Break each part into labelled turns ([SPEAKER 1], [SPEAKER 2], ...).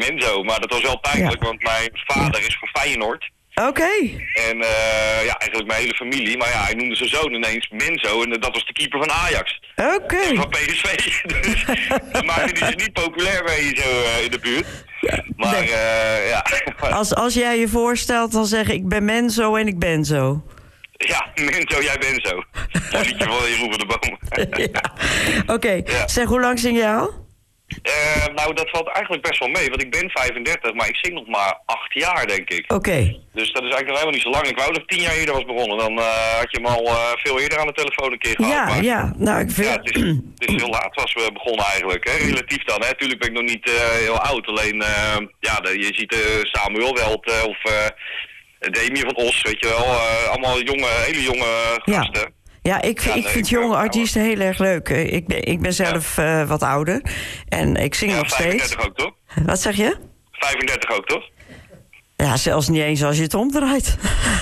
[SPEAKER 1] Menzo. Maar dat was wel pijnlijk, want mijn vader is van Feyenoord.
[SPEAKER 2] Oké.
[SPEAKER 1] En eigenlijk mijn hele familie. Maar ja, hij noemde zijn zoon ineens Menzo. En dat was de keeper van Ajax.
[SPEAKER 2] Oké.
[SPEAKER 1] En van PSV. Dus daar maakte hij zich niet populair mee zo in de buurt. Maar ja.
[SPEAKER 2] Als jij je voorstelt, dan zeg ik ben Menzo en ik ben zo.
[SPEAKER 1] Ja, Menzo, jij bent zo. Een liedje van Jeroen van de Boom.
[SPEAKER 2] Ja. Oké.
[SPEAKER 1] Ja.
[SPEAKER 2] Zeg, hoe lang zing jij al?
[SPEAKER 1] Nou, dat valt eigenlijk best wel mee, want ik ben 35, maar ik zing nog maar 8 jaar, denk ik.
[SPEAKER 2] Oké.
[SPEAKER 1] Dus dat is eigenlijk nog helemaal niet zo lang. Ik wou dat ik 10 jaar eerder was begonnen. Dan had je hem al veel eerder aan de telefoon een keer gehad.
[SPEAKER 2] Ja,
[SPEAKER 1] maar,
[SPEAKER 2] ja. Nou, ik vind...
[SPEAKER 1] ja, het is heel laat was we begonnen eigenlijk, hè. Relatief dan, hè. Tuurlijk ben ik nog niet heel oud. Alleen, je ziet Samuel Welt of Demi van Os, weet je wel. Allemaal hele jonge gasten.
[SPEAKER 2] Ja, ik vind jonge artiesten heel erg leuk. Ik ben zelf wat ouder. En ik zing nog steeds.
[SPEAKER 1] 35 ook, toch?
[SPEAKER 2] Wat zeg je?
[SPEAKER 1] 35 ook, toch?
[SPEAKER 2] Ja, zelfs niet eens als je het omdraait.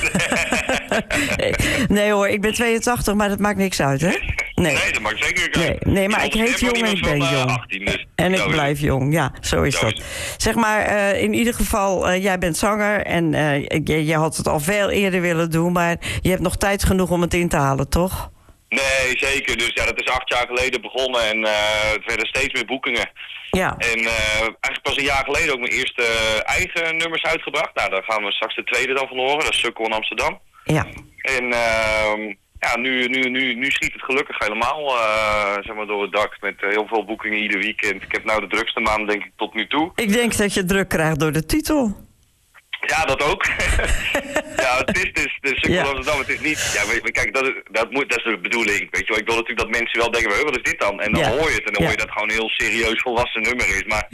[SPEAKER 2] Nee hoor, ik ben 82, maar dat maakt niks uit, hè?
[SPEAKER 1] Nee, dat maakt zeker niet uit.
[SPEAKER 2] Nee, maar ik heet jong en ik ben jong.
[SPEAKER 1] 18, dus
[SPEAKER 2] en ik blijf jong, ja, zo is dat. Zeg maar, in ieder geval, jij bent zanger en je had het al veel eerder willen doen, maar je hebt nog tijd genoeg om het in te halen, toch?
[SPEAKER 1] Nee, zeker. Dus ja, dat is 8 jaar geleden begonnen en het werden steeds meer boekingen. Ja. En eigenlijk pas een jaar geleden ook mijn eerste eigen nummers uitgebracht. Nou, daar gaan we straks de tweede dan van horen. Dat is Sukkel in Amsterdam. Ja. En nu schiet het gelukkig helemaal zeg maar door het dak met heel veel boekingen ieder weekend. Ik heb nou de drukste maand denk ik tot nu toe.
[SPEAKER 2] Ik denk dat je druk krijgt door de titel.
[SPEAKER 1] Ja, dat ook. Ja, het is de Sukkel Amsterdam. Het is niet. Ja, kijk, dat is de bedoeling. Weet je wel, ik wil natuurlijk dat mensen wel denken, wat is dit dan? En dan hoor je het en dan hoor je dat het gewoon een heel serieus volwassen nummer is. Maar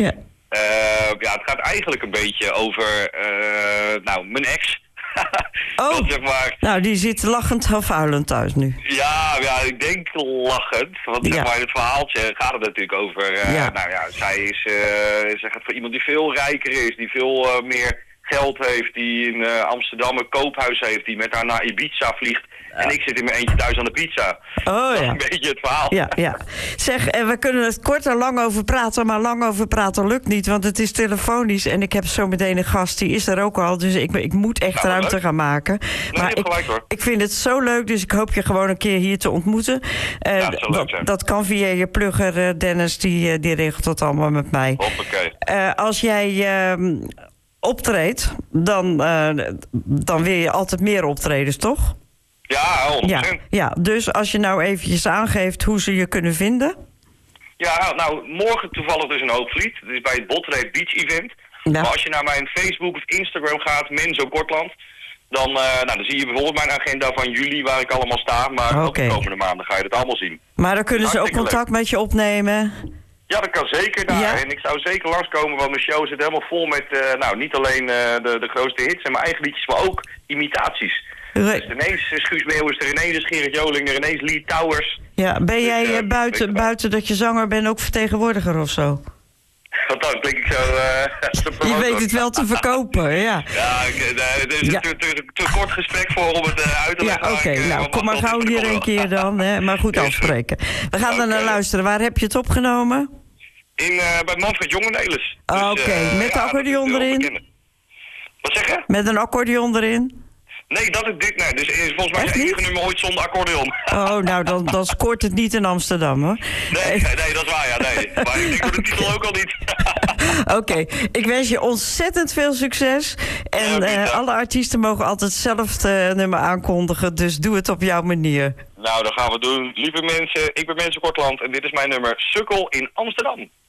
[SPEAKER 1] het gaat eigenlijk een beetje over mijn ex.
[SPEAKER 2] Oh, zeg maar, nou die zit lachend of huilend thuis nu.
[SPEAKER 1] Ja, ik denk lachend. Want zeg maar, in het verhaaltje gaat het natuurlijk over... zij is voor iemand die veel rijker is, die veel meer geld heeft, die in Amsterdam een koophuis heeft, die met haar naar Ibiza vliegt. Ja. En ik zit in mijn eentje thuis aan de pizza. Oh, dat is een beetje het verhaal.
[SPEAKER 2] Ja. Zeg, we kunnen het kort en lang over praten, maar lang over praten lukt niet, want het is telefonisch en ik heb zo meteen een gast, die is er ook al, dus ik moet echt ruimte gaan maken.
[SPEAKER 1] Nee, maar gelijk, hoor.
[SPEAKER 2] Ik vind het zo leuk, dus ik hoop je gewoon een keer hier te ontmoeten.
[SPEAKER 1] Dat zou leuk zijn.
[SPEAKER 2] Dat kan via je plugger, Dennis, die regelt dat allemaal met mij.
[SPEAKER 1] Hoppakee.
[SPEAKER 2] Als jij optreedt, dan wil je altijd meer optredens, toch?
[SPEAKER 1] Ja, 100%.
[SPEAKER 2] Ja, dus als je nou eventjes aangeeft hoe ze je kunnen vinden.
[SPEAKER 1] Ja, nou, morgen toevallig dus in Hoogvliet. Het is bij het Botlek Beach Event. Ja. Maar als je naar mijn Facebook of Instagram gaat, Menzo Kortland, dan zie je bijvoorbeeld mijn agenda van juli waar ik allemaal sta. Maar ook de komende maanden ga je het allemaal zien.
[SPEAKER 2] Maar dan kunnen ze ook contact met je opnemen.
[SPEAKER 1] Ja, dat kan zeker daar. Ja. En ik zou zeker langskomen, want mijn show zit helemaal vol met niet alleen de grootste hits en mijn eigen liedjes, maar ook imitaties. Dus ineens Guus Meeuwis er, ineens Gerrit Joling er, ineens Lee Towers.
[SPEAKER 2] Ja, ben jij buiten dat je zanger bent ook vertegenwoordiger of zo?
[SPEAKER 1] Want dan klink ik zo...
[SPEAKER 2] je weet het wel te verkopen, ja.
[SPEAKER 1] Ja, het is een te kort gesprek voor om het uit te leggen.
[SPEAKER 2] Ja, oké. Nou, kom maar gauw hier een keer dan, hè. Maar goed afspreken. We gaan er naar luisteren. Waar heb je het opgenomen?
[SPEAKER 1] Bij Manfred Jongenelis.
[SPEAKER 2] Oké, met de accordeon erin?
[SPEAKER 1] Wat zeg je?
[SPEAKER 2] Met een accordeon erin?
[SPEAKER 1] Nee, dus volgens mij is het enige nummer ooit zonder accordeon.
[SPEAKER 2] Oh, nou, dan scoort het niet in Amsterdam, hoor.
[SPEAKER 1] Nee, dat is waar, ja, nee. Maar ik denk door de titel ook al niet.
[SPEAKER 2] Oké, ik wens je ontzettend veel succes. En alle artiesten mogen altijd zelf het nummer aankondigen, dus doe het op jouw manier.
[SPEAKER 1] Nou, dat gaan we doen. Lieve mensen, ik ben Menzo Kortland en dit is mijn nummer Sukkel in Amsterdam.